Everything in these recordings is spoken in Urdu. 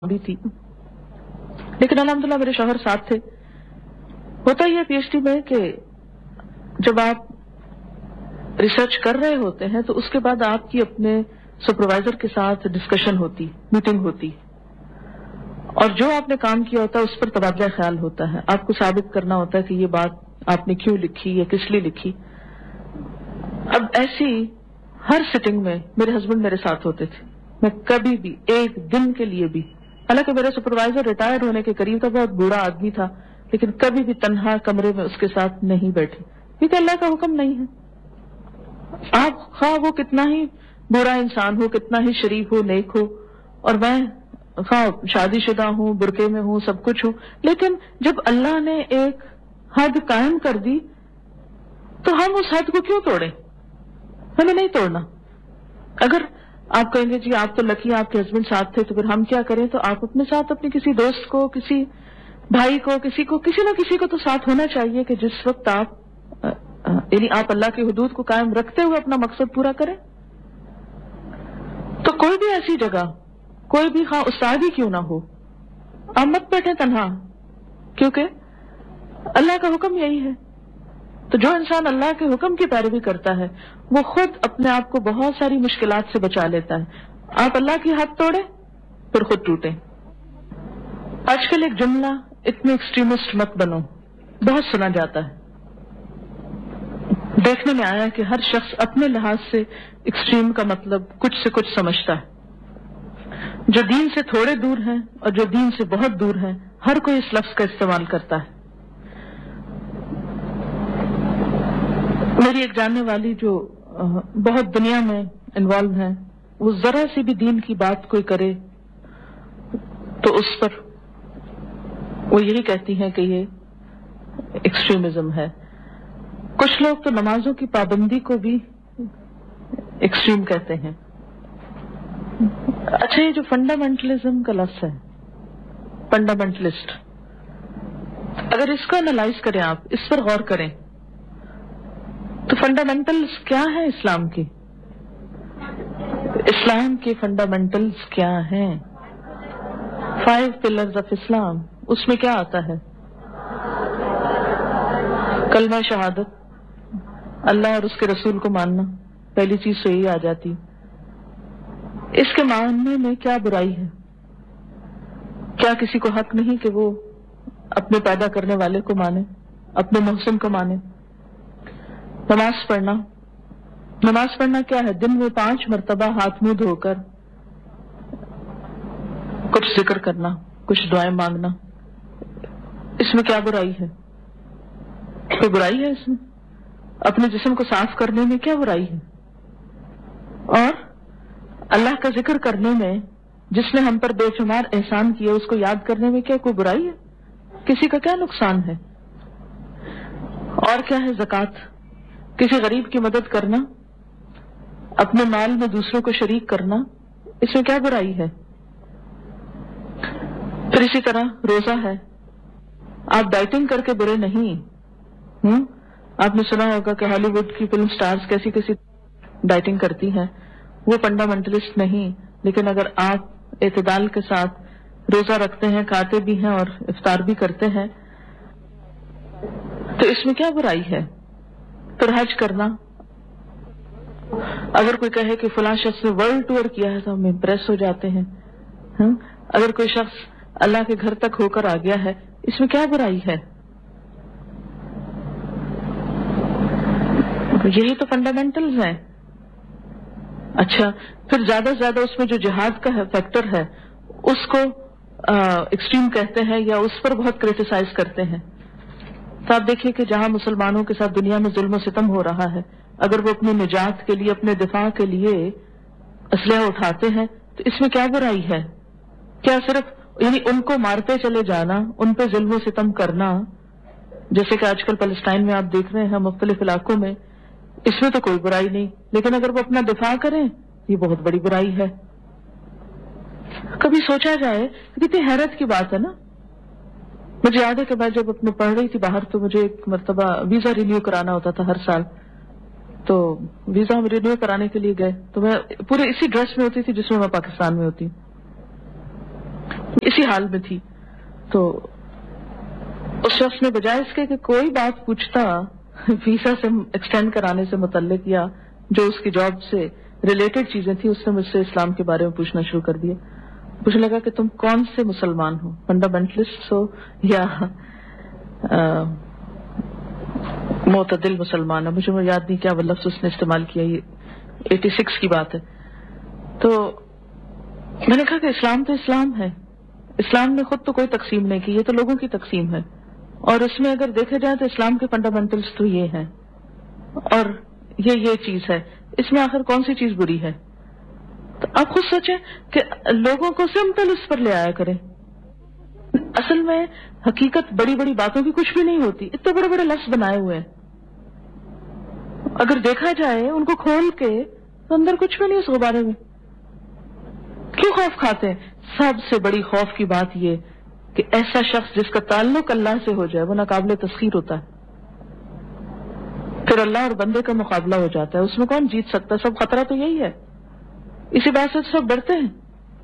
بھی تھی، لیکن الحمدللہ میرے شوہر ساتھ تھے۔ ہوتا ہی ہے پی ایچ ڈی میں کہ جب آپ ریسرچ کر رہے ہوتے ہیں تو اس کے بعد آپ کی اپنے سپروائزر کے ساتھ ڈسکشن ہوتی، میٹنگ ہوتی، اور جو آپ نے کام کیا ہوتا ہے اس پر تبادلہ خیال ہوتا ہے۔ آپ کو ثابت کرنا ہوتا ہے کہ یہ بات آپ نے کیوں لکھی یا کس لیے لکھی۔ اب ایسی ہر سٹنگ میں میرے ہسبینڈ میرے ساتھ ہوتے تھے، میں کبھی بھی ایک دن کے لیے بھی، حالانکہ میرا سپروائزر ریٹائر ہونے کے قریب تھا، بہت بوڑھا آدمی تھا، لیکن کبھی بھی تنہا کمرے میں اس کے ساتھ نہیں بیٹھی، کیونکہ اللہ کا حکم نہیں ہے۔ آپ خواہ وہ کتنا ہی برا انسان ہو، کتنا ہی شریف ہو، نیک ہو، اور میں خواہ شادی شدہ ہوں، برقعے میں ہوں، سب کچھ ہوں، لیکن جب اللہ نے ایک حد قائم کر دی تو ہم اس حد کو کیوں توڑیں؟ ہمیں نہیں توڑنا۔ اگر آپ کہیں گے جی آپ تو لکی، آپ کے ہسبینڈ ساتھ تھے، تو پھر ہم کیا کریں؟ تو آپ اپنے ساتھ اپنے کسی دوست کو، کسی بھائی کو، کسی نہ کسی کو تو ساتھ ہونا چاہیے کہ جس وقت آپ یعنی آپ اللہ کی حدود کو قائم رکھتے ہوئے اپنا مقصد پورا کریں۔ تو کوئی بھی ایسی جگہ، کوئی بھی خواہ استاد ہی کیوں نہ ہو، آپ مت بیٹھیں تنہا، کیونکہ اللہ کا حکم یہی ہے۔ تو جو انسان اللہ کے حکم کی پیروی کرتا ہے وہ خود اپنے آپ کو بہت ساری مشکلات سے بچا لیتا ہے۔ آپ اللہ کی حد توڑیں پھر خود ٹوٹیں۔ آج کل ایک جملہ، اتنے ایکسٹریمسٹ مت بنو، بہت سنا جاتا ہے۔ دیکھنے میں آیا کہ ہر شخص اپنے لحاظ سے ایکسٹریم کا مطلب کچھ سے کچھ سمجھتا ہے۔ جو دین سے تھوڑے دور ہیں اور جو دین سے بہت دور ہیں، ہر کوئی اس لفظ کا استعمال کرتا ہے۔ میری ایک جاننے والی جو بہت دنیا میں انوالو ہے، وہ ذرا سی بھی دین کی بات کوئی کرے تو اس پر وہ یہی کہتی ہیں کہ یہ ایکسٹریمزم ہے۔ کچھ لوگ تو نمازوں کی پابندی کو بھی ایکسٹریم کہتے ہیں۔ اچھا، یہ جو فنڈامنٹلزم کا لفظ ہے، فنڈامنٹلسٹ، اگر اس کو انالائز کریں، آپ اس پر غور کریں تو فنڈامنٹلز کیا ہے اسلام کی؟ اسلام کے فنڈامنٹلز کیا ہیں؟ 5 پلرز آف اسلام، اس میں کیا آتا ہے؟ کلمہ شہادت، اللہ اور اس کے رسول کو ماننا، پہلی چیز تو یہی آ جاتی۔ اس کے ماننے میں کیا برائی ہے؟ کیا کسی کو حق نہیں کہ وہ اپنے پیدا کرنے والے کو مانے، اپنے محسن کو مانے؟ نماز پڑھنا، نماز پڑھنا کیا ہے؟ دن میں 5 مرتبہ ہاتھ منہ دھو کر کچھ ذکر کرنا، کچھ دعائیں مانگنا، اس میں کیا برائی ہے؟ کوئی برائی ہے اس میں؟ اپنے جسم کو صاف کرنے میں کیا برائی ہے؟ اور اللہ کا ذکر کرنے میں، جس نے ہم پر بے شمار احسان کیے، اس کو یاد کرنے میں کیا کوئی برائی ہے؟ کسی کا کیا نقصان ہے؟ اور کیا ہے زکوٰۃ؟ کسی غریب کی مدد کرنا، اپنے مال میں دوسروں کو شریک کرنا، اس میں کیا برائی ہے؟ پھر اسی طرح روزہ ہے، آپ ڈائٹنگ کر کے برے نہیں۔ آپ نے سنا ہوگا کہ ہالی ووڈ کی فلم سٹارز کیسی کیسی ڈائٹنگ کرتی ہیں، وہ فنڈامنٹلسٹ نہیں، لیکن اگر آپ اعتدال کے ساتھ روزہ رکھتے ہیں، کھاتے بھی ہیں اور افطار بھی کرتے ہیں، تو اس میں کیا برائی ہے؟ پھر حج کرنا، اگر کوئی کہے کہ فلاں شخص نے ورلڈ ٹور کیا ہے تو ہم امپریس ہو جاتے ہیں۔ اگر کوئی شخص اللہ کے گھر تک ہو کر آ گیا ہے، اس میں کیا برائی ہے؟ یہی تو فنڈامنٹلز ہیں۔ اچھا، پھر زیادہ سے زیادہ اس میں جو جہاد کا فیکٹر ہے اس کو ایکسٹریم کہتے ہیں یا اس پر بہت کرٹیسائز کرتے ہیں۔ تو آپ دیکھیے کہ جہاں مسلمانوں کے ساتھ دنیا میں ظلم و ستم ہو رہا ہے، اگر وہ اپنی نجات کے لیے، اپنے دفاع کے لیے اسلحہ اٹھاتے ہیں تو اس میں کیا برائی ہے؟ کیا صرف یعنی ان کو مارتے چلے جانا، ان پہ ظلم و ستم کرنا، جیسے کہ آج کل فلسطین میں آپ دیکھ رہے ہیں، مختلف علاقوں میں، اس میں تو کوئی برائی نہیں، لیکن اگر وہ اپنا دفاع کریں یہ بہت بڑی برائی ہے۔ کبھی سوچا جائے، کتنی حیرت کی بات ہے نا۔ مجھے یاد ہے کہ میں جب اپنے پڑھ رہی تھی باہر تو مجھے ایک مرتبہ ویزا رینیو کرانا ہوتا تھا ہر سال، تو ویزا ہم رینیو کرانے کے لیے گئے تو میں پورے اسی ڈریس میں ہوتی تھی جس میں میں پاکستان میں ہوتی۔ اسی حال میں تھی. تو اس شخص نے بجائے اس کے کہ کوئی بات پوچھتا ویزا سے ایکسٹینڈ کرانے سے متعلق یا جو اس کی جاب سے ریلیٹڈ چیزیں تھیں، اس نے مجھ سے اسلام کے بارے میں پوچھنا شروع کر دیا. مجھے لگا کہ تم کون سے مسلمان ہو، فنڈامنٹلسٹ ہو یا معتدل مسلمان ہے. مجھے یاد نہیں کیا وہ لفظ اس نے استعمال کیا، یہ 86 کی بات ہے. تو میں نے کہا کہ اسلام تو اسلام ہے، اسلام نے خود تو کوئی تقسیم نہیں کی، یہ تو لوگوں کی تقسیم ہے، اور اس میں اگر دیکھا جائے تو اسلام کے فنڈامنٹلز تو یہ ہیں اور یہ چیز ہے، اس میں آخر کون سی چیز بری ہے. تو آپ خود سوچیں کہ لوگوں کو سمپل اس پر لے آیا کریں. اصل میں حقیقت بڑی بڑی باتوں کی کچھ بھی نہیں ہوتی، اتنے بڑے بڑے لفظ بنائے ہوئے ہیں، اگر دیکھا جائے ان کو کھول کے تو اندر کچھ بھی نہیں اس بارے میں. کیوں خوف کھاتے ہیں؟ سب سے بڑی خوف کی بات یہ کہ ایسا شخص جس کا تعلق اللہ سے ہو جائے وہ ناقابل تسخیر ہوتا ہے، پھر اللہ اور بندے کا مقابلہ ہو جاتا ہے، اس میں کون جیت سکتا ہے؟ سب خطرہ تو یہی ہے، اسی بات سے سب ڈرتے ہیں.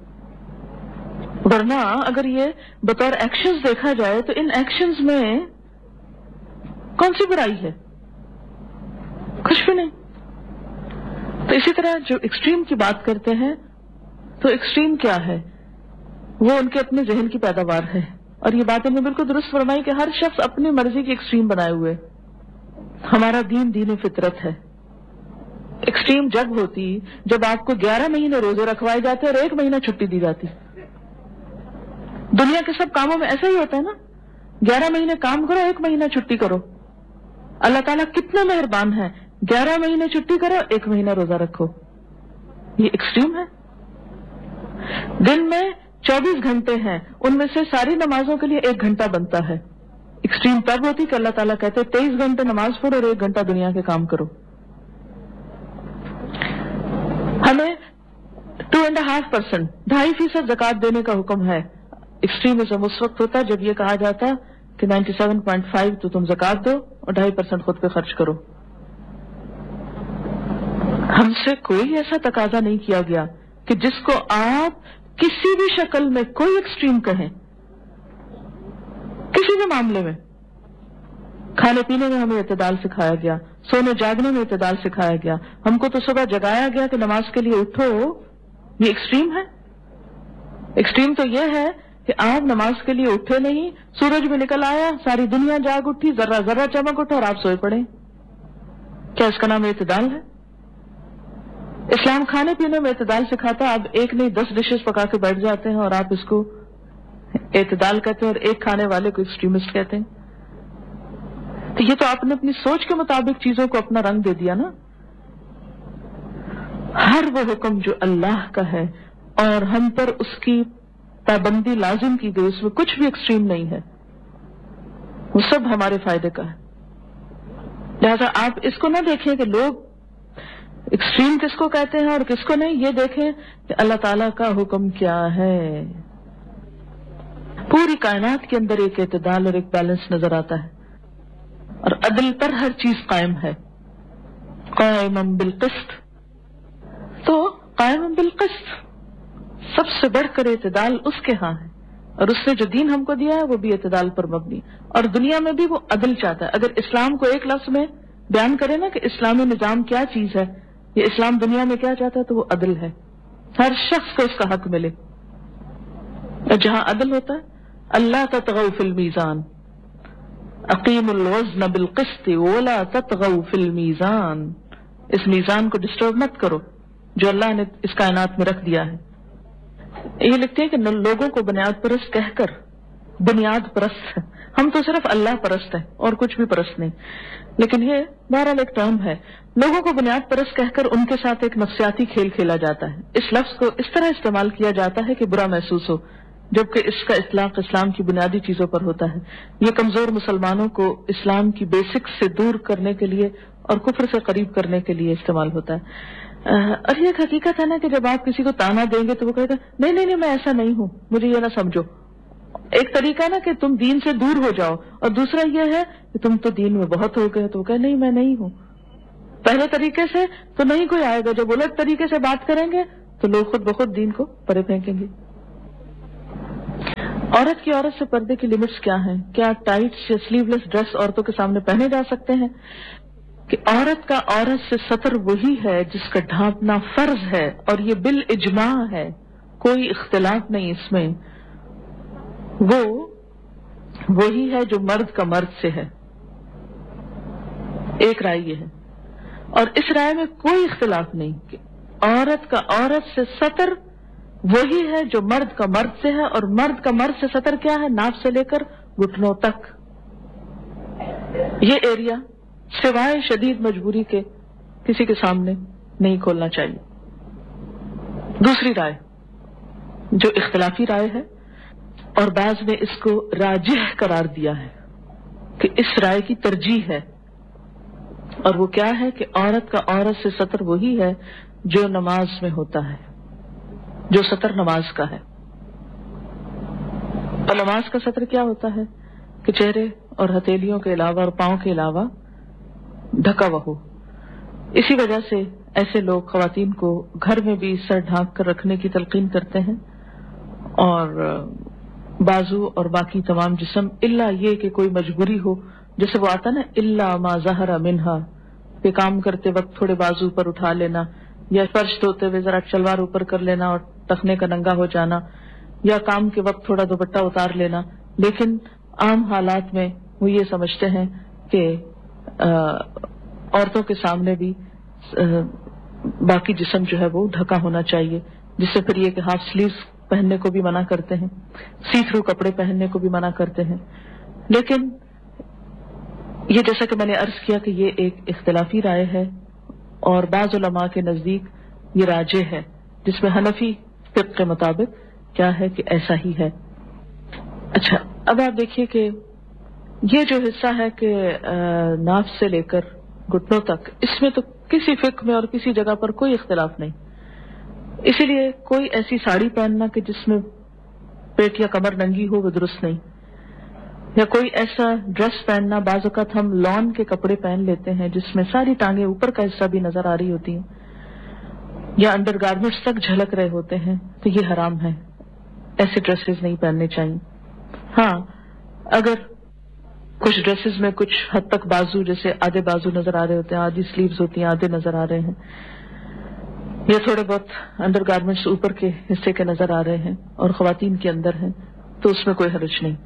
ورنہ اگر یہ بطور ایکشنز دیکھا جائے تو ان ایکشنز میں کون سی برائی ہے؟ کچھ بھی نہیں. تو اسی طرح جو ایکسٹریم کی بات کرتے ہیں تو ایکسٹریم کیا ہے؟ وہ ان کے اپنے ذہن کی پیداوار ہے، اور یہ بات انہوں نے بالکل درست فرمائی کہ ہر شخص اپنی مرضی کی ایکسٹریم بنائے ہوئے. ہمارا دین فطرت ہے. ایکسٹریم جب ہوتی جب آپ کو 11 مہینے روزے رکھوائے جاتے اور 1 مہینہ چھٹی دی جاتی. دنیا کے سب کاموں میں ایسا ہی ہوتا ہے نا، 11 مہینے کام کرو، 1 مہینہ چھٹی کرو. اللہ تعالیٰ کتنا مہربان ہے، 11 مہینے چھٹی کرو، 1 مہینہ روزہ رکھو. یہ ایکسٹریم ہے. دن میں 24 گھنٹے ہیں، ان میں سے ساری نمازوں کے لیے 1 گھنٹہ بنتا ہے. ایکسٹریم تب ہوتی کہ اللہ تعالیٰ کہتے 23 گھنٹے نماز پڑھو اور 1 گھنٹہ دنیا کے کام کرو. ہمیں 2.5% 2.5% زکوٰۃ دینے کا حکم ہے. ایکسٹریمزم اس وقت ہوتا ہے جب یہ کہا جاتا کہ 97.5 تو تم زکوٰۃ دو اور 2.5% خود پہ خرچ کرو. ہم سے کوئی ایسا تقاضا نہیں کیا گیا کہ جس کو آپ کسی بھی شکل میں کوئی ایکسٹریم کہیں، کسی بھی معاملے میں. کھانے پینے میں ہمیں اعتدال سکھایا گیا، سونے جاگنے میں اعتدال سکھایا گیا. ہم کو تو صبح جگایا گیا کہ نماز کے لیے اٹھو. یہ ایکسٹریم ہے. ایکسٹریم تو یہ ہے کہ آپ نماز کے لیے اٹھے نہیں، سورج بھی نکل آیا، ساری دنیا جاگ اٹھی، ذرہ ذرہ چمک اٹھا اور آپ سوئے پڑے. کیا اس کا نام اعتدال ہے؟ اسلام کھانے پینے میں اعتدال سکھاتا. آپ ایک نہیں 10 ڈشز پکا کے بیٹھ جاتے ہیں اور آپ اس کو اعتدال کہتے ہیں اور ایک کھانے والے کو ایکسٹریمسٹ کہتے ہیں. تو یہ تو آپ نے اپنی سوچ کے مطابق چیزوں کو اپنا رنگ دے دیا نا. ہر وہ حکم جو اللہ کا ہے اور ہم پر اس کی پابندی لازم کی گئی، اس میں کچھ بھی ایکسٹریم نہیں ہے، وہ سب ہمارے فائدے کا ہے. لہذا آپ اس کو نہ دیکھیں کہ لوگ ایکسٹریم کس کو کہتے ہیں اور کس کو نہیں، یہ دیکھیں کہ اللہ تعالیٰ کا حکم کیا ہے. پوری کائنات کے اندر ایک اعتدال اور ایک بیلنس نظر آتا ہے، اور عدل پر ہر چیز قائم ہے. قائم بالقسط، تو قائم بالقسط سب سے بڑھ کر اعتدال اس کے ہاں ہے، اور اس نے جو دین ہم کو دیا ہے وہ بھی اعتدال پر مبنی، اور دنیا میں بھی وہ عدل چاہتا ہے. اگر اسلام کو ایک لفظ میں بیان کرے نا کہ اسلامی نظام کیا چیز ہے، یہ اسلام دنیا میں کیا چاہتا ہے، تو وہ عدل ہے. ہر شخص کو اس کا حق ملے. اور جہاں عدل ہوتا ہے، اللہ تطغوا فی المیزان، اقیموا الوزن بالقسط ولا تطغوا فی المیزان. اس میزان کو ڈسٹرب مت کرو جو اللہ نے اس کائنات میں رکھ دیا ہے. یہ لکھتے ہیں کہ لوگوں کو بنیاد پرست کہہ کر بنیاد پرست ہے، ہم تو صرف اللہ پرست ہیں اور کچھ بھی پرست نہیں. لیکن یہ بہرحال ایک ٹرم ہے. لوگوں کو بنیاد پرست کہہ کر ان کے ساتھ ایک نفسیاتی کھیل کھیلا جاتا ہے. اس لفظ کو اس طرح استعمال کیا جاتا ہے کہ برا محسوس ہو، جبکہ اس کا اطلاق اسلام کی بنیادی چیزوں پر ہوتا ہے. یہ کمزور مسلمانوں کو اسلام کی بیسکس سے دور کرنے کے لیے اور کفر سے قریب کرنے کے لیے استعمال ہوتا ہے. اور یہ ایک حقیقت ہے نا کہ جب آپ کسی کو تانا دیں گے تو وہ کہے گا نہیں نہیں نہیں میں ایسا نہیں ہوں، مجھے یہ نہ سمجھو. ایک طریقہ نا کہ تم دین سے دور ہو جاؤ، اور دوسرا یہ ہے کہ تم تو دین میں بہت ہو گئے، تو وہ کہے نہیں میں نہیں ہوں. پہلے طریقے سے تو نہیں کوئی آئے گا، جب الٹ طریقے سے بات کریں گے تو لوگ خود بخود دین کو پرے پھینکیں گے. عورت کی عورت سے پردے کی لمٹس کیا ہیں؟ کیا ٹائٹس یا سلیو لیس ڈریس عورتوں کے سامنے پہنے جا سکتے ہیں؟ کہ عورت کا عورت سے ستر وہی ہے جس کا ڈھانپنا فرض ہے، اور یہ بالاجماع ہے، کوئی اختلاف نہیں اس میں، وہ وہی ہے جو مرد کا مرد سے ہے. ایک رائے یہ ہے، اور اس رائے میں کوئی اختلاف نہیں کہ عورت کا عورت سے ستر وہی ہے جو مرد کا مرد سے ہے، اور مرد کا مرد سے ستر کیا ہے؟ ناف سے لے کر گھٹنوں تک. یہ ایریا سوائے شدید مجبوری کے کسی کے سامنے نہیں کھولنا چاہیے. دوسری رائے جو اختلافی رائے ہے اور بعض نے اس کو راجح قرار دیا ہے کہ اس رائے کی ترجیح ہے، اور وہ کیا ہے کہ عورت کا عورت سے ستر وہی ہے جو نماز میں ہوتا ہے، جو ستر نماز کا ہے. اور نماز کا ستر کیا ہوتا ہے کہ چہرے اور ہتھیلیوں کے علاوہ اور پاؤں کے علاوہ ڈھکا ہوا ہو. اسی وجہ سے ایسے لوگ خواتین کو گھر میں بھی سر ڈھانک کر رکھنے کی تلقین کرتے ہیں، اور بازو اور باقی تمام جسم الا یہ کہ کوئی مجبوری ہو، جیسے وہ آتا نا الا ما ظہر منہا، کہ کام کرتے وقت تھوڑے بازو اوپر اٹھا لینا، یا فرش دھوتے ہوئے ذرا شلوار اوپر کر لینا اور ٹخنے کا ننگا ہو جانا، یا کام کے وقت تھوڑا دوپٹہ اتار لینا. لیکن عام حالات میں وہ یہ سمجھتے ہیں کہ عورتوں کے سامنے بھی باقی جسم جو ہے وہ ڈھکا ہونا چاہیے، جس سے پھر یہ کہ ہاف سلیوز پہننے کو بھی منع کرتے ہیں، سی تھرو کپڑے پہننے کو بھی منع کرتے ہیں. لیکن یہ جیسا کہ میں نے عرض کیا کہ یہ ایک اختلافی رائے ہے، اور بعض علماء کے نزدیک یہ راجح ہے، جس میں حنفی فقہ کے مطابق کیا ہے کہ ایسا ہی ہے. اچھا، اب آپ دیکھیے کہ یہ جو حصہ ہے کہ ناف سے لے کر گھٹنوں تک، اس میں تو کسی فقہ میں اور کسی جگہ پر کوئی اختلاف نہیں. اسی لیے کوئی ایسی ساڑی پہننا کہ جس میں پیٹ یا کمر ننگی ہو وہ درست نہیں، یا کوئی ایسا ڈریس پہننا، بعض اوقات ہم لان کے کپڑے پہن لیتے ہیں جس میں ساری ٹانگیں اوپر کا حصہ بھی نظر آ رہی ہوتی ہیں، یا انڈر گارمنٹس تک جھلک رہے ہوتے ہیں، تو یہ حرام ہے، ایسے ڈریسز نہیں پہننے چاہیے. ہاں، اگر کچھ ڈریسز میں کچھ حد تک بازو، جیسے آدھے بازو نظر آ رہے ہوتے ہیں، آدھی سلیوز ہوتی ہیں، آدھے نظر آ رہے ہیں، یا تھوڑے بہت انڈر گارمنٹس اوپر کے حصے کے نظر آ رہے ہیں اور خواتین کے اندر ہیں، تو اس میں کوئی حرج نہیں.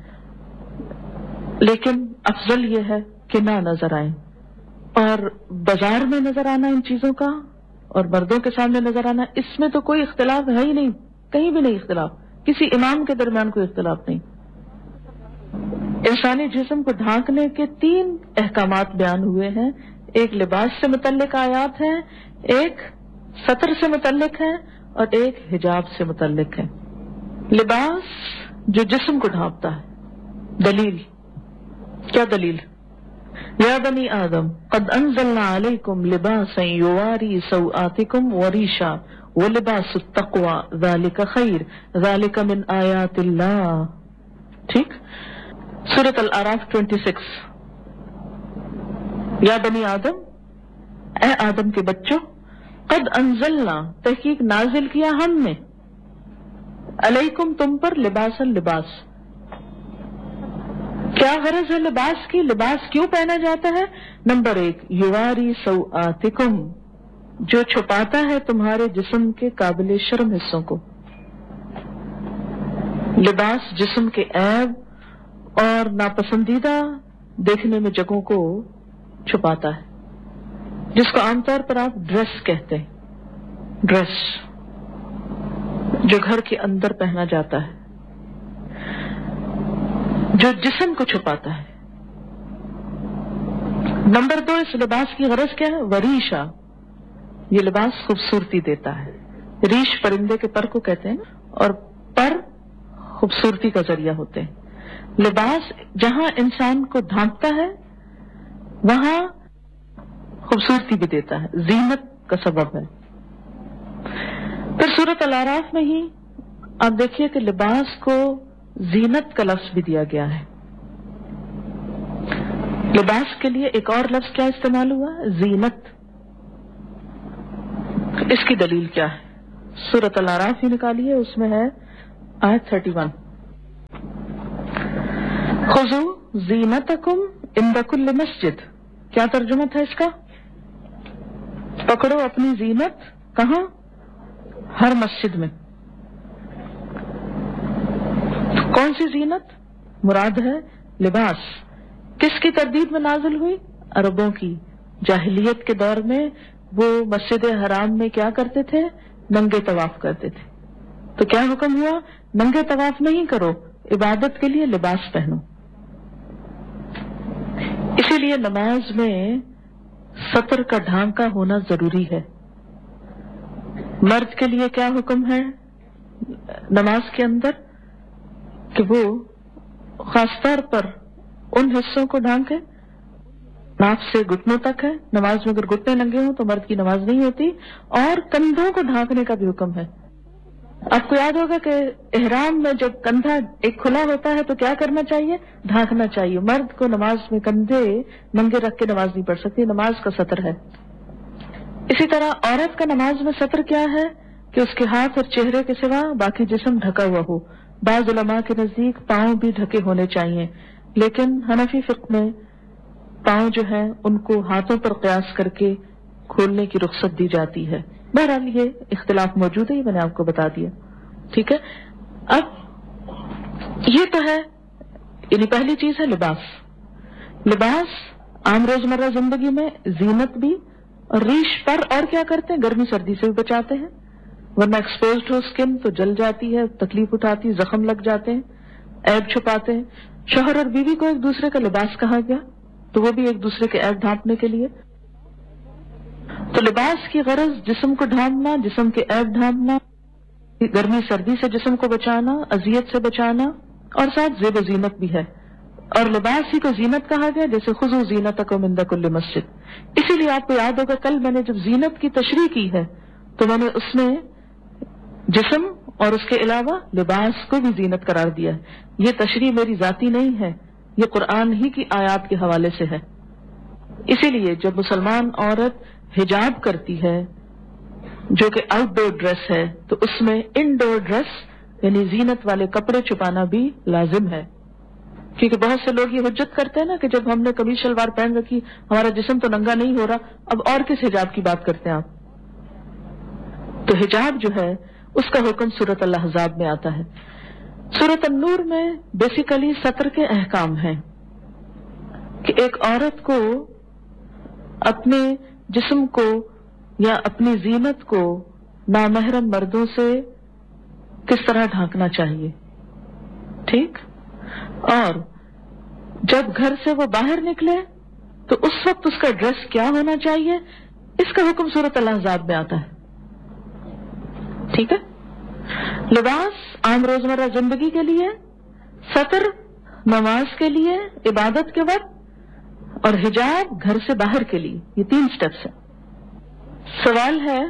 لیکن افضل یہ ہے کہ نہ نظر آئیں. اور بازار میں نظر آنا ان چیزوں کا اور مردوں کے سامنے نظر آنا، اس میں تو کوئی اختلاف ہے ہی نہیں، کہیں بھی نہیں اختلاف، کسی امام کے درمیان کوئی اختلاف نہیں. انسانی جسم کو ڈھانکنے کے 3 احکامات بیان ہوئے ہیں. ایک لباس سے متعلق آیات ہیں، ایک ستر سے متعلق ہے، اور ایک حجاب سے متعلق ہے. لباس جو جسم کو ڈھانپتا ہے. دلیل کیا؟ دلیل یا بنی آدم قد انزلنا علیکم لباسا یواری سوآتکم وریشا ولباس التقوی ذالک خیر ذالک من آیات اللہ. ٹھیک، سورۃ الاعراف 26. یا بنی آدم، اے آدم کے بچوں، قد انزلنا، تحقیق نازل کیا ہم نے، علیکم تم پر، لباسا لباس. کیا غرض ہے لباس کی؟ لباس کیوں پہنا جاتا ہے؟ نمبر 1، یواری سوآتکم، جو چھپاتا ہے تمہارے جسم کے قابل شرم حصوں کو. لباس جسم کے عیب اور ناپسندیدہ دیکھنے میں جگہوں کو چھپاتا ہے، جس کو عام طور پر آپ ڈریس کہتے ہیں. ڈریس جو گھر کے اندر پہنا جاتا ہے، جو جسم کو چھپاتا ہے. نمبر 2، اس لباس کی غرض کیا ہے؟ وریشا، یہ لباس خوبصورتی دیتا ہے. ریش پرندے کے پر کو کہتے ہیں، اور پر خوبصورتی کا ذریعہ ہوتے ہیں. لباس جہاں انسان کو ڈھانپتا ہے وہاں خوبصورتی بھی دیتا ہے، زینت کا سبب ہے. پھر سورۃ الاعراف میں ہی آپ دیکھیے کہ لباس کو زینت کا لفظ بھی دیا گیا ہے. لباس کے لیے ایک اور لفظ کیا استعمال ہوا؟ زینت. اس کی دلیل کیا ہے؟ سورۃ الاعراف ہی نکالیے، اس میں ہے آیت 31. خذو زینتکم عند کل مسجد، کیا ترجمہ تھا اس کا؟ پکڑو اپنی زینت کہاں؟ ہر مسجد میں۔ کون سی زینت؟ مراد ہے لباس۔ کس کی تردید میں نازل ہوئی؟ عربوں کی۔ جاہلیت کے دور میں وہ مسجد حرام میں کیا کرتے تھے؟ ننگے طواف کرتے تھے۔ تو کیا حکم ہوا؟ ننگے طواف نہیں کرو، عبادت کے لیے لباس پہنو۔ اسی لیے نماز میں سطر کا ڈھانکا ہونا ضروری ہے۔ مرد کے لیے کیا حکم ہے نماز کے اندر؟ کہ وہ خاص طور پر ان حصوں کو ڈھانکے ناک سے گھٹنوں تک ہے۔ نماز میں اگر گھٹنے ننگے ہوں تو مرد کی نماز نہیں ہوتی۔ اور کندھوں کو ڈھانکنے کا بھی حکم ہے۔ آپ کو یاد ہوگا کہ احرام میں جب کندھا ایک کھلا ہوتا ہے تو کیا کرنا چاہیے؟ ڈھانکنا چاہیے۔ مرد کو نماز میں کندھے ننگے رکھ کے نماز نہیں پڑھ سکتی، نماز کا سطر ہے۔ اسی طرح عورت کا نماز میں سطر کیا ہے؟ کہ اس کے ہاتھ اور چہرے کے سوا باقی جسم ڈھکا ہوا ہو۔ بعض علماء کے نزدیک پاؤں بھی ڈھکے ہونے چاہیے، لیکن حنفی فقہ میں پاؤں جو ہیں ان کو ہاتھوں پر قیاس کر کے کھولنے کی رخصت دی جاتی ہے۔ بہرحال یہ اختلاف موجود ہے، یہ میں نے آپ کو بتا دیا، ٹھیک ہے۔ اب یہ تو ہے، یعنی پہلی چیز ہے لباس۔ لباس عام روزمرہ زندگی میں زینت بھی، اور ریش پر اور کیا کرتے ہیں؟ گرمی سردی سے بھی بچاتے ہیں، ورنہ ایکسپوزڈ ہو اسکن تو جل جاتی ہے، تکلیف اٹھاتی، زخم لگ جاتے ہیں، عیب چھپاتے ہیں۔ شوہر اور بیوی کو ایک دوسرے کا لباس کہا گیا، تو وہ بھی ایک دوسرے کے عیب ڈھانپنے کے لیے۔ تو لباس کی غرض جسم کو ڈھانپنا، جسم کے عیب ڈھانپنا، گرمی سردی سے جسم کو بچانا، اذیت سے بچانا، اور ساتھ زیب و زینت بھی ہے۔ اور لباس ہی کو زینت کہا گیا، جیسے خذوا زینتکم عند کل مسجد۔ اسی لیے آپ کو یاد ہوگا کل میں نے جب زینت کی تشریح کی ہے تو میں نے اس میں جسم اور اس کے علاوہ لباس کو بھی زینت قرار دیا ہے۔ یہ تشریح میری ذاتی نہیں ہے، یہ قرآن ہی کی آیات کے حوالے سے ہے۔ اسی لیے جب مسلمان عورت حجاب کرتی ہے جو کہ آؤٹ ڈور ڈریس ہے، تو اس میں انڈور ڈریس یعنی زینت والے کپڑے چھپانا بھی لازم ہے۔ کیونکہ بہت سے لوگ یہ حجت کرتے ہیں نا کہ جب ہم نے قمیض شلوار پہن رکھی ہمارا جسم تو ننگا نہیں ہو رہا، اب اور کس حجاب کی بات کرتے ہیں آپ؟ تو حجاب جو ہے اس کا حکم سورۃ الاحزاب میں آتا ہے۔ سورۃ النور میں بیسیکلی سطر کے احکام ہیں کہ ایک عورت کو اپنے جسم کو یا اپنی زینت کو نامحرم مردوں سے کس طرح ڈھانکنا چاہیے، ٹھیک؟ اور جب گھر سے وہ باہر نکلے تو اس وقت اس کا ڈریس کیا ہونا چاہیے، اس کا حکم سورۃ الاحزاب میں آتا ہے، ٹھیک ہے۔ لباس عام روزمرہ زندگی کے لیے، سطر نماز کے لیے عبادت کے وقت، اور حجاب گھر سے باہر کے لیے، یہ 3 سٹیپس ہیں۔ سوال ہے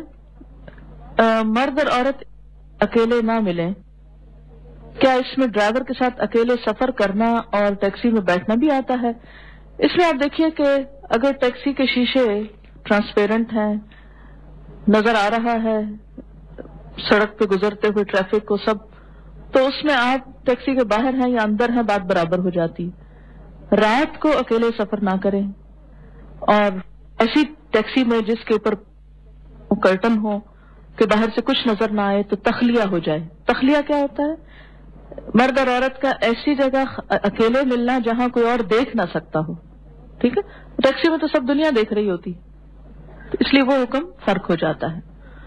مرد اور عورت اکیلے نہ ملیں، کیا اس میں ڈرائیور کے ساتھ اکیلے سفر کرنا اور ٹیکسی میں بیٹھنا بھی آتا ہے؟ اس میں آپ دیکھیے کہ اگر ٹیکسی کے شیشے ٹرانسپیرنٹ ہیں، نظر آ رہا ہے سڑک پہ گزرتے ہوئے ٹریفک کو سب، تو اس میں آپ ٹیکسی کے باہر ہیں یا اندر ہیں بات برابر ہو جاتی۔ رات کو اکیلے سفر نہ کریں، اور ایسی ٹیکسی میں جس کے اوپر کرٹن ہو کہ باہر سے کچھ نظر نہ آئے تو تخلیہ ہو جائے۔ تخلیہ کیا ہوتا ہے؟ مرد اور عورت کا ایسی جگہ اکیلے ملنا جہاں کوئی اور دیکھ نہ سکتا ہو، ٹھیک ہے۔ ٹیکسی میں تو سب دنیا دیکھ رہی ہوتی، اس لیے وہ حکم فرق ہو جاتا ہے۔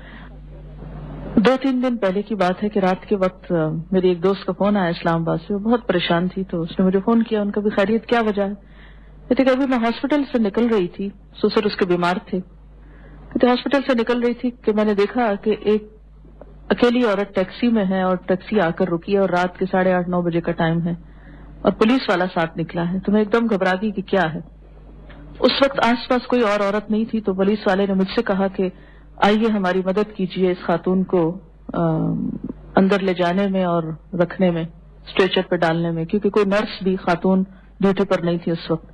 2-3 دن پہلے کی بات ہے کہ رات کے وقت میری ایک دوست کا فون آیا اسلام آباد سے، وہ بہت پریشان تھی، تو اس نے مجھے فون کیا، ان کا بھی خیریت کیا وجہ ہے؟ کہتے کہ ابھی میں ہاسپٹل سے نکل رہی تھی، سسر اس کے بیمار تھے، کہتے ہاسپٹل سے نکل رہی تھی کہ میں نے دیکھا کہ ایک اکیلی عورت ٹیکسی میں ہے اور ٹیکسی آ کر رکی ہے، اور رات کے 8:30-9 بجے کا ٹائم ہے، اور پولیس والا ساتھ نکلا ہے، تو میں ایک دم گھبرا گئی کہ کیا ہے۔ اس وقت آس پاس کوئی اور عورت نہیں تھی، تو پولیس والے نے مجھ سے کہا کہ آئیے ہماری مدد کیجیے اس خاتون کو اندر لے جانے میں اور رکھنے میں، اسٹریچر پہ ڈالنے میں، کیونکہ کوئی نرس بھی خاتون ڈیوٹی پر نہیں تھی اس وقت۔